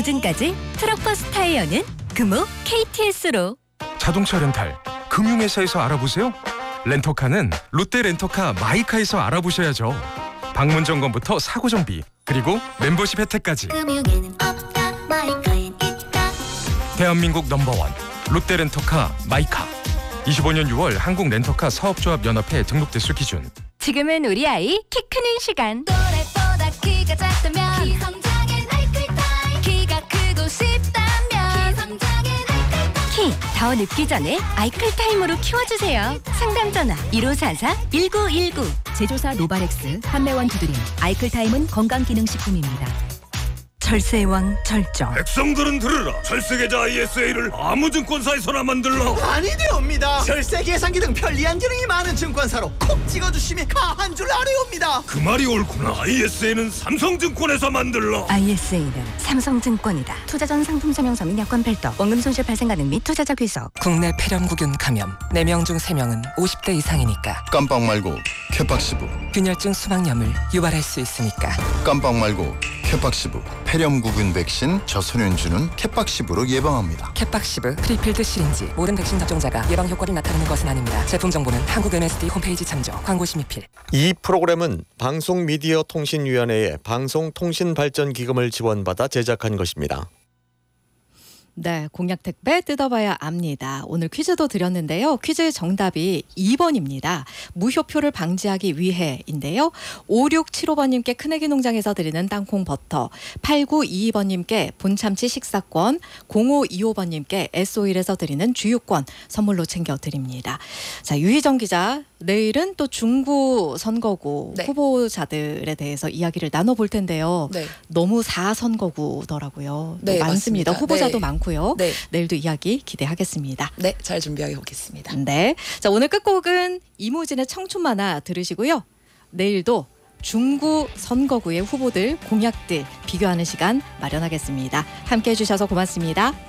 지금까지 트럭버스 타이어는 금호 KTS로. 자동차 렌탈 금융회사에서 알아보세요. 렌터카는 롯데 렌터카 마이카에서 알아보셔야죠. 방문 점검부터 사고 정비 그리고 멤버십 혜택까지. 금융에는 없다 마이카엔 있다. 대한민국 넘버원 롯데 렌터카 마이카. 25년 6월 한국 렌터카 사업조합 연합회 등록 대수 기준. 지금은 우리 아이 키 크는 시간. 또래보다 키가 작다면 키성장엔 아이클타임. 키가 크고 싶다면 키성장엔 아이클타임. 키 더 늦기 전에 아이클타임으로 키워주세요. 상담 전화 1544-1919. 제조사 노바렉스, 판매원 두드림, 아이클타임은 건강기능식품입니다. 절세의 왕 절정. 백성들은 들으라. 절세계좌 ISA를 아무 증권사에서나 만들라. 아니되옵니다. 절세 계산기 등 편리한 기능이 많은 증권사로 콕 찍어주시면 가한 줄 아뢰옵니다. 그 말이 옳구나. ISA는 삼성증권에서 만들라. ISA는 삼성증권이다. 투자 전 상품 설명서 및 여권 별도, 원금 손실 발생 가능 및 투자자 귀속. 국내 폐렴구균 감염 4명 중 3명은 50대 이상이니까. 깜빡 말고 케팍시브. 균열증 수막염을 유발할 수 있으니까. 깜빡 말고 케팍시브. 폐렴구균 백신 저소년주는 케팍시브로 예방합니다. 캣박시브 프리필드 시린지. 모든 백신 접종자가 예방 효과를 나타내는 것은 아닙니다. 제품 정보는 한국 MSD 홈페이지 참조. 광고 심의필. 이 프로그램은 방송미디어통신위원회의 방송통신발전기금을 지원받아 제작한 것입니다. 네, 공약 택배 뜯어봐야 압니다. 오늘 퀴즈도 드렸는데요. 퀴즈의 정답이 2번입니다. 무효표를 방지하기 위해인데요. 5675번님께 큰애기 농장에서 드리는 땅콩 버터, 8922번님께 본참치 식사권, 0525번님께 S오일에서 드리는 주유권 선물로 챙겨드립니다. 자, 유희정 기자, 내일은 또 중구 선거구 네. 후보자들에 대해서 이야기를 나눠볼 텐데요. 네. 너무 4선거구더라고요. 네, 많습니다. 맞습니다. 후보자도 네. 많고요. 네. 내일도 이야기 기대하겠습니다. 네, 잘 준비해 보겠습니다. 네. 자, 오늘 끝곡은 이무진의 청춘 만화 들으시고요. 내일도 중구 선거구의 후보들 공약들 비교하는 시간 마련하겠습니다. 함께해 주셔서 고맙습니다.